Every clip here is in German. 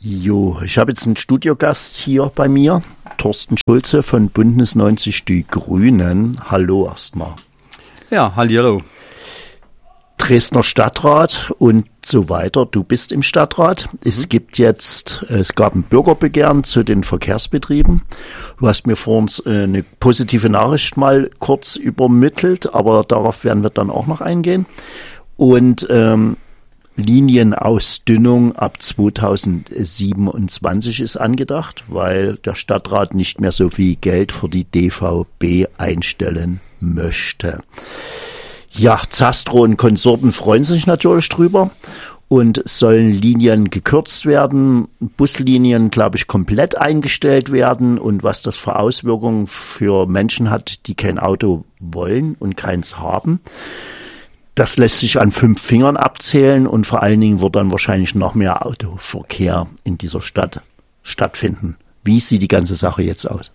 Jo, ich habe jetzt einen Studiogast hier bei mir, Thorsten Schulze von Bündnis 90 Die Grünen. Hallo erstmal. Ja, hallihallo. Dresdner Stadtrat und so weiter. Du bist im Stadtrat. Es gab ein Bürgerbegehren zu den Verkehrsbetrieben. Du hast mir vor uns eine positive Nachricht mal kurz übermittelt, aber darauf werden wir dann auch noch eingehen. Und Linienausdünnung ab 2027 ist angedacht, weil der Stadtrat nicht mehr so viel Geld für die DVB einstellen möchte. Ja, Zastro und Konsorten freuen sich natürlich drüber und sollen Linien gekürzt werden, Buslinien, glaube ich, komplett eingestellt werden und was das für Auswirkungen für Menschen hat, die kein Auto wollen und keins haben. Das lässt sich an 5 Fingern abzählen und vor allen Dingen wird dann wahrscheinlich noch mehr Autoverkehr in dieser Stadt stattfinden. Wie sieht die ganze Sache jetzt aus?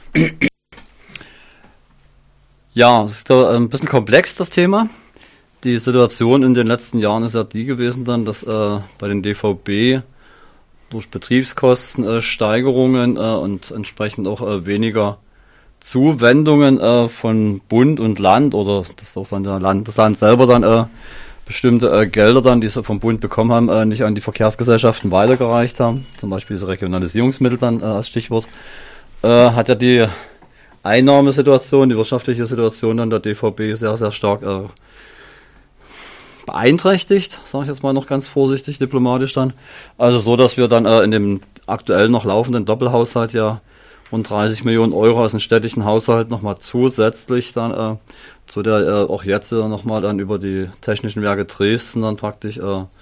Ja, es ist ein bisschen komplex, das Thema. Die Situation in den letzten Jahren ist ja die gewesen dann, dass bei den DVB durch Betriebskostensteigerungen und entsprechend auch weniger Zuwendungen von Bund und Land oder dass auch dann das Land selber dann bestimmte Gelder dann, die sie vom Bund bekommen haben, nicht an die Verkehrsgesellschaften weitergereicht haben. Zum Beispiel diese Regionalisierungsmittel dann als Stichwort. Hat ja die Einnahmesituation, die wirtschaftliche Situation dann der DVB sehr, sehr stark beeinträchtigt, sage ich jetzt mal noch ganz vorsichtig, diplomatisch dann. Also so, dass wir dann in dem aktuell noch laufenden Doppelhaushalt ja rund 30 Millionen Euro aus dem städtischen Haushalt nochmal zusätzlich dann zu der auch jetzt nochmal dann über die Technischen Werke Dresden dann praktisch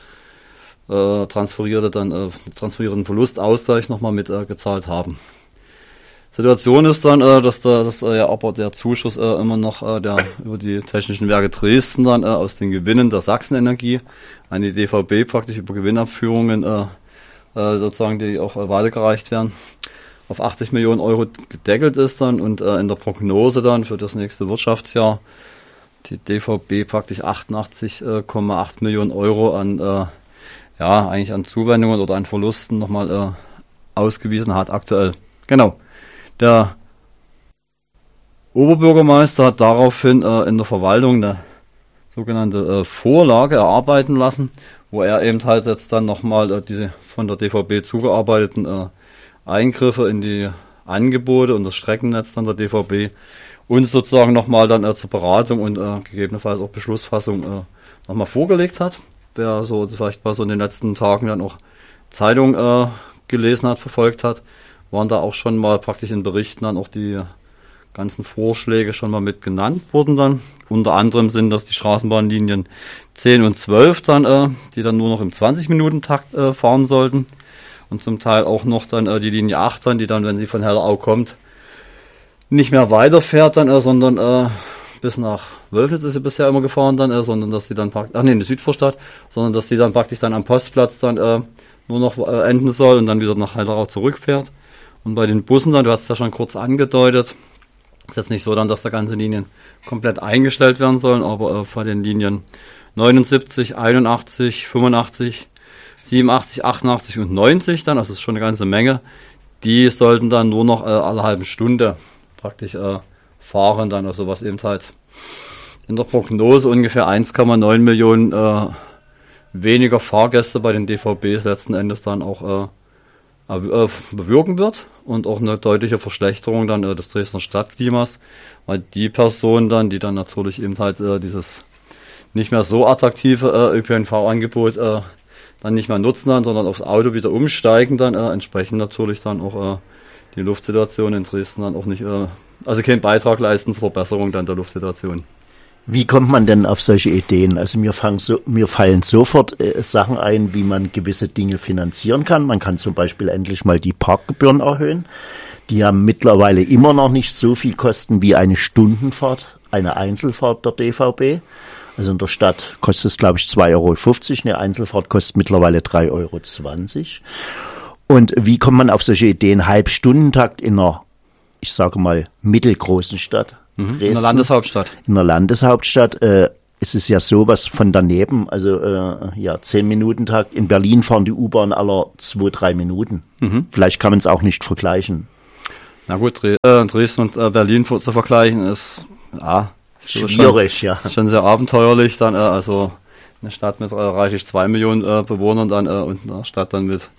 transferierten Verlustausgleich nochmal mit gezahlt haben. Situation ist dann, dass aber der Zuschuss immer noch über die Technischen Werke Dresden dann aus den Gewinnen der Sachsenenergie an die DVB praktisch über Gewinnabführungen sozusagen, die auch weitergereicht werden, auf 80 Millionen Euro gedeckelt ist dann und in der Prognose dann für das nächste Wirtschaftsjahr die DVB praktisch 88,8 Millionen Euro an eigentlich an Zuwendungen oder an Verlusten nochmal ausgewiesen hat aktuell. Genau. Der Oberbürgermeister hat daraufhin in der Verwaltung eine sogenannte Vorlage erarbeiten lassen, wo er eben halt jetzt dann nochmal diese von der DVB zugearbeiteten Eingriffe in die Angebote und das Streckennetz dann der DVB uns sozusagen nochmal dann zur Beratung und gegebenenfalls auch Beschlussfassung nochmal vorgelegt hat. Wer so vielleicht mal so in den letzten Tagen dann auch Zeitung gelesen hat, verfolgt hat, waren da auch schon mal praktisch in Berichten dann auch die ganzen Vorschläge schon mal mit genannt wurden dann. Unter anderem sind das die Straßenbahnlinien 10 und 12 dann, die dann nur noch im 20-Minuten-Takt fahren sollten. Und zum Teil auch noch dann die Linie 8 dann, die dann, wenn sie von Hellerau kommt, nicht mehr weiterfährt dann, sondern bis nach Wölfnitz ist sie bisher immer gefahren dann, sondern dass sie dann praktisch, in die Südvorstadt, sondern dass sie dann praktisch dann am Postplatz dann nur noch enden soll und dann wieder nach Hellerau zurückfährt. Und bei den Bussen dann, du hast es ja schon kurz angedeutet, ist jetzt nicht so dann, dass da ganze Linien komplett eingestellt werden sollen, aber bei den Linien 79, 81, 85, 87, 88 und 90 dann, also das ist schon eine ganze Menge, die sollten dann nur noch alle halbe Stunde praktisch fahren dann, also was eben halt in der Prognose ungefähr 1,9 Millionen weniger Fahrgäste bei den DVBs letzten Endes dann auch bewirken wird und auch eine deutliche Verschlechterung dann des Dresdner Stadtklimas, weil die Personen dann, die dann natürlich eben halt dieses nicht mehr so attraktive ÖPNV-Angebot dann nicht mehr nutzen dann, sondern aufs Auto wieder umsteigen dann, entsprechend natürlich dann auch die Luftsituation in Dresden dann auch nicht, also keinen Beitrag leisten zur Verbesserung dann der Luftsituation. Wie kommt man denn auf solche Ideen? Also mir fallen sofort Sachen ein, wie man gewisse Dinge finanzieren kann. Man kann zum Beispiel endlich mal die Parkgebühren erhöhen. Die haben mittlerweile immer noch nicht so viel kosten wie eine Stundenfahrt, eine Einzelfahrt der DVB. Also in der Stadt kostet es, glaube ich, 2,50 Euro. Eine Einzelfahrt kostet mittlerweile 3,20 Euro. Und wie kommt man auf solche Ideen? Halbstundentakt in einer, ich sage mal, mittelgroßen Stadt? In der Landeshauptstadt. In der Landeshauptstadt es ist ja sowas von daneben, also 10-Minuten-Takt. In Berlin fahren die U-Bahn aller 2-3 Minuten. Vielleicht kann man es auch nicht vergleichen. Na gut, Dresden und Berlin zu vergleichen ist schwierig, ist schon sehr abenteuerlich. Dann also eine Stadt mit reichlich 2 Millionen Bewohnern dann und eine Stadt dann mit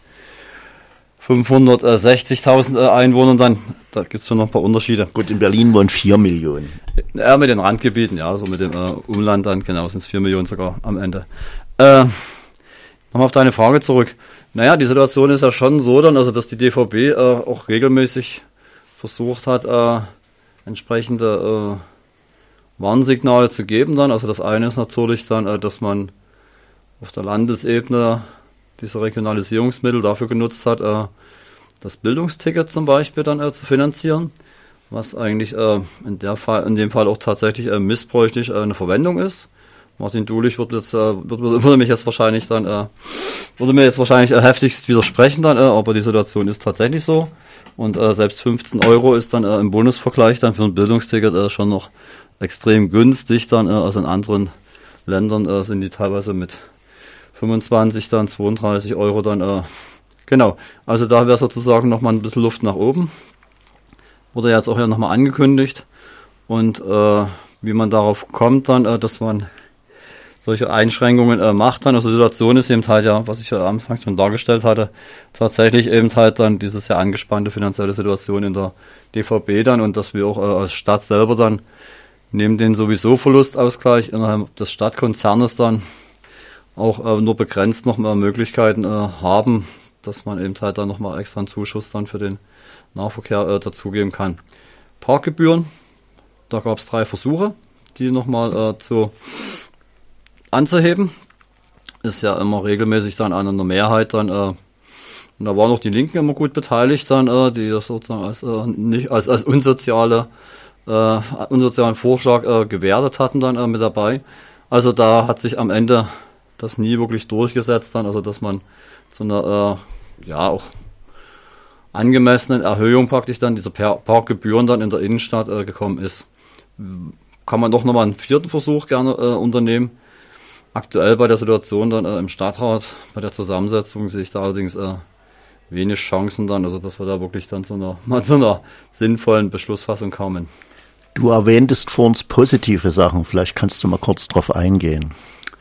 560.000 Einwohnern dann, da gibt es schon noch ein paar Unterschiede. Gut, in Berlin wohnen 4 Millionen. Ja, mit den Randgebieten, ja, so mit dem Umland dann, genau, sind es 4 Millionen sogar am Ende. Nochmal auf deine Frage zurück. Naja, die Situation ist ja schon so dann, also dass die DVB auch regelmäßig versucht hat, entsprechende Warnsignale zu geben dann. Also das eine ist natürlich dann, dass man auf der Landesebene diese Regionalisierungsmittel dafür genutzt hat, das Bildungsticket zum Beispiel dann zu finanzieren, was eigentlich in dem Fall auch tatsächlich missbräuchlich eine Verwendung ist. Martin Dulich würde mir jetzt wahrscheinlich heftigst widersprechen dann, aber die Situation ist tatsächlich so. Und selbst 15 Euro ist dann im Bundesvergleich dann für ein Bildungsticket schon noch extrem günstig dann, also in anderen Ländern sind die teilweise mit 25 dann, 32 Euro dann, genau. Also da wäre sozusagen nochmal ein bisschen Luft nach oben. Wurde jetzt auch ja nochmal angekündigt. Und wie man darauf kommt dann, dass man solche Einschränkungen macht dann. Also die Situation ist eben halt ja, was ich ja anfangs schon dargestellt hatte, tatsächlich eben halt dann diese sehr angespannte finanzielle Situation in der DVB dann und dass wir auch als Stadt selber dann neben den sowieso Verlustausgleich innerhalb des Stadtkonzernes dann auch nur begrenzt noch mehr Möglichkeiten haben, dass man eben halt dann nochmal extra einen Zuschuss dann für den Nahverkehr dazugeben kann. Parkgebühren, da gab es 3 Versuche, die nochmal anzuheben. Ist ja immer regelmäßig dann an einer Mehrheit dann, und da waren auch die Linken immer gut beteiligt dann, die das sozusagen als unsozialen Vorschlag gewertet hatten dann mit dabei. Also da hat sich am Ende das nie wirklich durchgesetzt dann, also dass man zu einer auch angemessenen Erhöhung praktisch dann dieser Parkgebühren dann in der Innenstadt gekommen ist. Kann man doch nochmal einen 4. Versuch gerne unternehmen. Aktuell bei der Situation dann im Stadtrat, bei der Zusammensetzung sehe ich da allerdings wenig Chancen dann, also dass wir da wirklich dann zu einer sinnvollen Beschlussfassung kommen. Du erwähntest vor uns positive Sachen, vielleicht kannst du mal kurz drauf eingehen.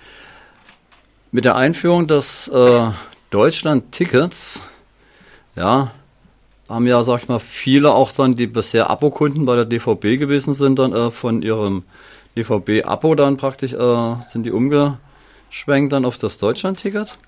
Mit der Einführung des Deutschland-Tickets, ja, haben ja, sag ich mal, viele auch dann, die bisher Abo-Kunden bei der DVB gewesen sind, dann von ihrem DVB-Abo dann praktisch sind die umgeschwenkt dann auf das Deutschland-Ticket.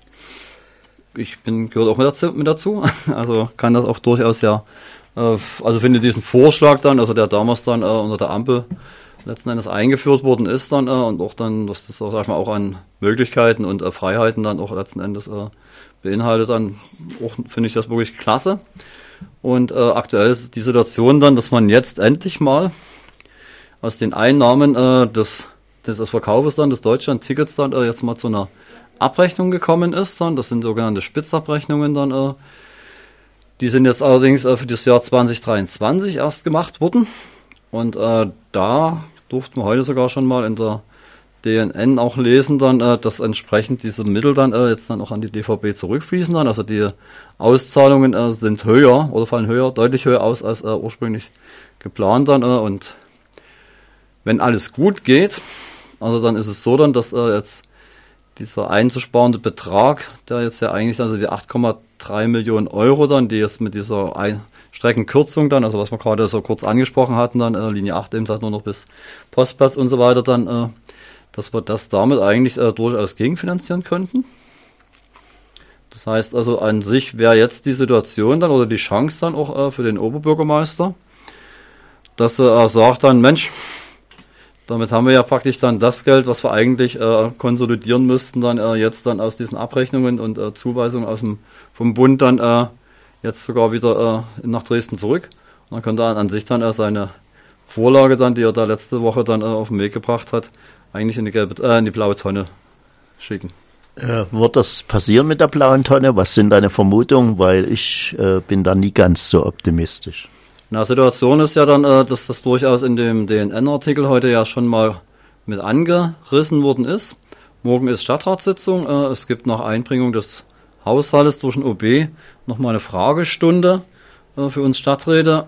Gehört auch mit dazu, also kann das auch durchaus also finde diesen Vorschlag dann, also der damals dann unter der Ampel letzten Endes eingeführt worden ist dann und auch dann, dass das auch, sag ich mal, auch an Möglichkeiten und Freiheiten dann auch letzten Endes beinhaltet, dann auch finde ich das wirklich klasse. Und aktuell ist die Situation dann, dass man jetzt endlich mal aus den Einnahmen des Verkaufes dann des Deutschland-Tickets dann jetzt mal zu einer Abrechnung gekommen ist dann. Das sind sogenannte Spitzabrechnungen dann. Die sind jetzt allerdings für das Jahr 2023 erst gemacht worden. Und da durften wir heute sogar schon mal in der DNN auch lesen dann, dass entsprechend diese Mittel dann jetzt dann auch an die DVB zurückfließen dann. Also die Auszahlungen sind höher oder fallen deutlich höher aus als ursprünglich geplant dann. Und wenn alles gut geht, also dann ist es so dann, dass jetzt dieser einzusparende Betrag, der jetzt ja eigentlich, also die 8,3 Millionen Euro dann, die jetzt mit dieser Streckenkürzung dann, also was wir gerade so kurz angesprochen hatten dann, Linie 8 eben halt nur noch bis Postplatz und so weiter dann, dass wir das damit eigentlich durchaus gegenfinanzieren könnten. Das heißt also an sich wäre jetzt die Situation dann oder die Chance dann auch für den Oberbürgermeister, dass er sagt dann, Mensch, damit haben wir ja praktisch dann das Geld, was wir eigentlich konsolidieren müssten, dann jetzt dann aus diesen Abrechnungen und Zuweisungen vom Bund dann jetzt sogar wieder nach Dresden zurück. Und dann könnte er an sich dann seine Vorlage dann, die er da letzte Woche dann auf den Weg gebracht hat, eigentlich in die blaue Tonne schicken. Wird das passieren mit der blauen Tonne? Was sind deine Vermutungen? Weil ich bin da nie ganz so optimistisch. Na, Situation ist ja dann, dass das durchaus in dem DNN-Artikel heute ja schon mal mit angerissen worden ist. Morgen ist Stadtratssitzung. Es gibt nach Einbringung des Haushaltes durch den OB nochmal eine Fragestunde für uns Stadträte.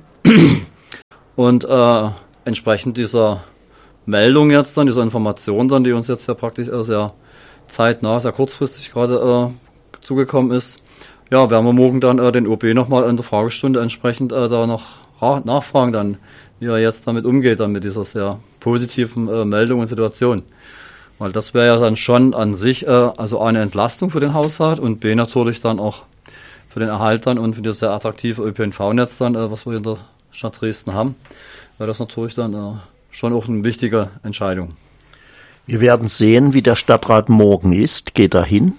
Und entsprechend dieser Meldung jetzt dann, dieser Information dann, die uns jetzt ja praktisch sehr zeitnah, sehr kurzfristig gerade zugekommen ist, ja, werden wir morgen dann den OB nochmal in der Fragestunde entsprechend da noch nachfragen dann, wie er jetzt damit umgeht, dann mit dieser sehr positiven Meldung und Situation. Weil das wäre ja dann schon an sich also eine Entlastung für den Haushalt und B natürlich dann auch für den Erhalt dann und für das sehr attraktive ÖPNV-Netz dann, was wir in der Stadt Dresden haben, wäre das natürlich dann schon auch eine wichtige Entscheidung. Wir werden sehen, wie der Stadtrat morgen ist. Geht er hin?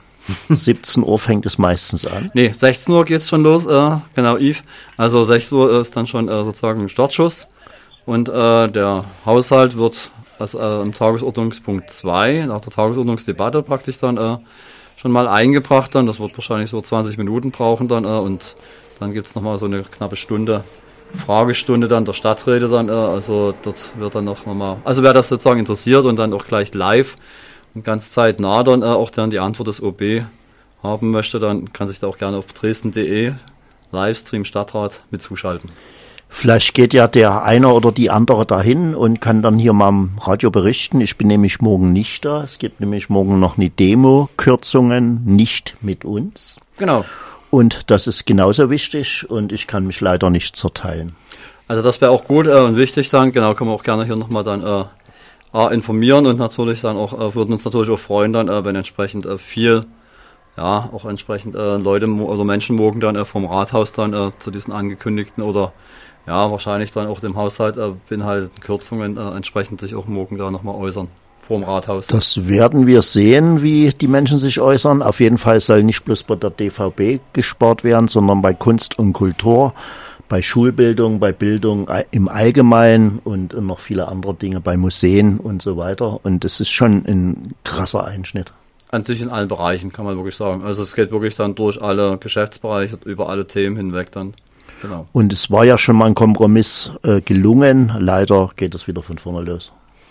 17 Uhr fängt es meistens an. Nee, 16 Uhr geht's schon los, genau, Yves. Also 6 Uhr ist dann schon sozusagen ein Startschuss. Und der Haushalt wird im Tagesordnungspunkt 2, nach der Tagesordnungsdebatte praktisch dann schon mal eingebracht. Dann. Das wird wahrscheinlich so 20 Minuten brauchen dann. Und dann gibt's nochmal so eine knappe Stunde Fragestunde dann der Stadträte dann. Also dort wird dann noch mal, also wer das sozusagen interessiert und dann auch gleich live und ganz zeitnah dann auch dann die Antwort des OB haben möchte, dann kann sich da auch gerne auf dresden.de Livestream Stadtrat mit zuschalten. Vielleicht geht ja der eine oder die andere dahin und kann dann hier mal im Radio berichten. Ich bin nämlich morgen nicht da. Es gibt nämlich morgen noch eine Demo, Kürzungen nicht mit uns. Genau. Und das ist genauso wichtig und ich kann mich leider nicht zerteilen. Also das wäre auch gut und wichtig dann. Genau, können wir auch gerne hier nochmal dann informieren und natürlich dann auch, würden uns natürlich auch freuen dann, wenn entsprechend viel, ja, auch entsprechend Leute oder Menschen morgen dann vom Rathaus dann zu diesen angekündigten oder ja, wahrscheinlich dann auch dem Haushalt beinhalteten Kürzungen entsprechend sich auch morgen da nochmal äußern vor dem Rathaus. Das werden wir sehen, wie die Menschen sich äußern. Auf jeden Fall soll nicht bloß bei der DVB gespart werden, sondern bei Kunst und Kultur, bei Schulbildung, bei Bildung im Allgemeinen und noch viele andere Dinge, bei Museen und so weiter. Und es ist schon ein krasser Einschnitt. An sich in allen Bereichen, kann man wirklich sagen. Also es geht wirklich dann durch alle Geschäftsbereiche, über alle Themen hinweg dann. Genau. Und es war ja schon mal ein Kompromiss gelungen. Leider geht es wieder von vorne los.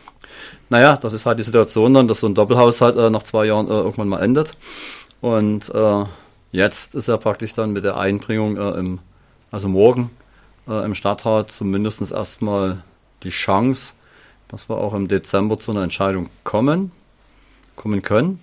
Naja, das ist halt die Situation dann, dass so ein Doppelhaushalt nach 2 Jahren irgendwann mal endet. Und jetzt ist ja praktisch dann mit der Einbringung also morgen im Stadtrat zumindest erstmal die Chance, dass wir auch im Dezember zu einer Entscheidung kommen können.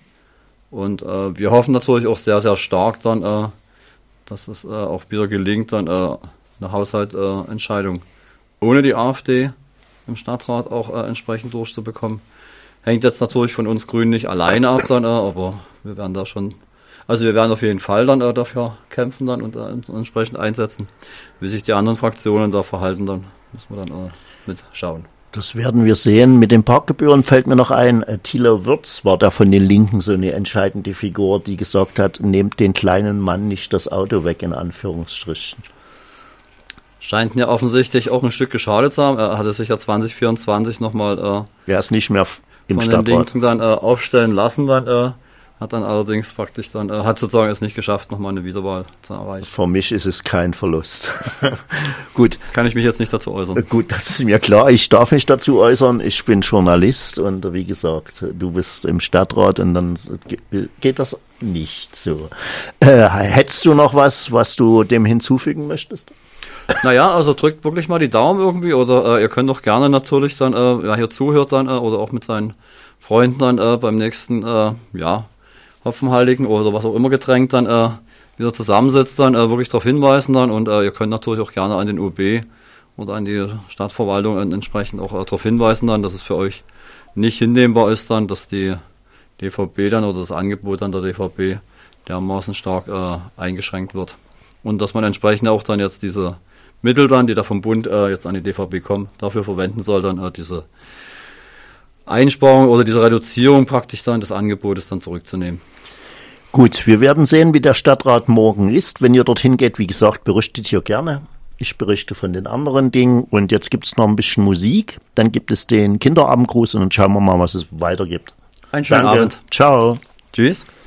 Und wir hoffen natürlich auch sehr, sehr stark dann, dass es auch wieder gelingt, dann eine Haushaltsentscheidung ohne die AfD im Stadtrat auch entsprechend durchzubekommen. Hängt jetzt natürlich von uns Grünen nicht alleine ab dann, aber wir werden da schon, also wir werden auf jeden Fall dann dafür kämpfen dann und entsprechend einsetzen. Wie sich die anderen Fraktionen da verhalten, dann müssen wir dann mitschauen. Das werden wir sehen. Mit den Parkgebühren fällt mir noch ein, Thilo Wirtz war da von den Linken so eine entscheidende Figur, die gesagt hat, nehmt den kleinen Mann nicht das Auto weg, in Anführungsstrichen. Scheint mir offensichtlich auch ein Stück geschadet zu haben. Er hatte sich ja 2024 nochmal er ist nicht mehr im von Stadtrat den Linken dann aufstellen lassen, dann hat dann allerdings praktisch dann, hat sozusagen es nicht geschafft, nochmal eine Wiederwahl zu erreichen. Für mich ist es kein Verlust. Gut. Kann ich mich jetzt nicht dazu äußern. Gut, das ist mir klar. Ich darf mich dazu äußern. Ich bin Journalist und wie gesagt, du bist im Stadtrat und dann geht das nicht so. Hättest du noch was du dem hinzufügen möchtest? Naja, also drückt wirklich mal die Daumen irgendwie oder ihr könnt auch gerne natürlich dann, wer hier zuhört dann oder auch mit seinen Freunden dann beim nächsten, Hopfenheiligen oder was auch immer Getränk dann wieder zusammensitzt, dann wirklich darauf hinweisen dann und ihr könnt natürlich auch gerne an den OB oder an die Stadtverwaltung entsprechend auch darauf hinweisen dann, dass es für euch nicht hinnehmbar ist dann, dass die DVB dann oder das Angebot an der DVB dermaßen stark eingeschränkt wird und dass man entsprechend auch dann jetzt diese Mittel dann, die da vom Bund jetzt an die DVB kommen, dafür verwenden soll, dann diese Einsparung oder diese Reduzierung praktisch dann des Angebotes dann zurückzunehmen. Gut, wir werden sehen, wie der Stadtrat morgen ist. Wenn ihr dorthin geht, wie gesagt, berichtet hier gerne. Ich berichte von den anderen Dingen und jetzt gibt es noch ein bisschen Musik. Dann gibt es den Kinderabendgruß und dann schauen wir mal, was es weiter gibt. Einen schönen Abend. Ciao. Tschüss.